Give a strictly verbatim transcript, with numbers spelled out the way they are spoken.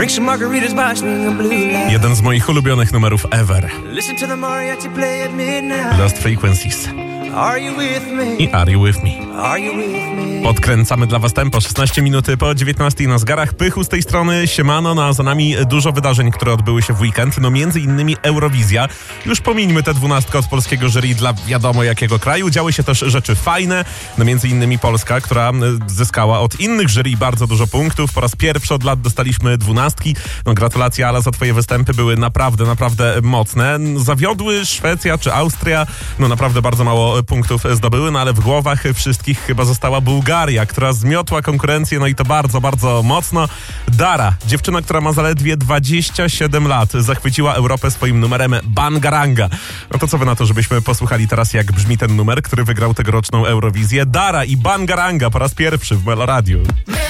Drink some margaritas, watching the blue light. Jeden z moich ulubionych numerów ever. Listen to the mariachi play at midnight. Lost Frequencies Are you with me? i Are You With Me. Are you with me? Podkręcamy dla was tempo. szesnaście minuty po dziewiętnastej na zegarach. Pychu z tej strony, siemano, no a za nami dużo wydarzeń, które odbyły się w weekend. No między innymi Eurowizja. Już pomińmy tę dwunastkę od polskiego jury dla wiadomo jakiego kraju. Działy się też rzeczy fajne. No między innymi Polska, która zyskała od innych jury bardzo dużo punktów. Po raz pierwszy od lat dostaliśmy dwunastki. No gratulacje, Ala, za twoje występy. Były naprawdę, naprawdę mocne. Zawiodły Szwecja czy Austria. No naprawdę bardzo mało punktów zdobyły, no ale w głowach wszystkich chyba została Bułgaria, która zmiotła konkurencję, no i to bardzo, bardzo mocno. Dara, dziewczyna, która ma zaledwie dwadzieścia siedem lat, zachwyciła Europę swoim numerem Bangaranga. No to co wy na to, żebyśmy posłuchali teraz, jak brzmi ten numer, który wygrał tegoroczną Eurowizję? Dara i Bangaranga po raz pierwszy w Melo Radio.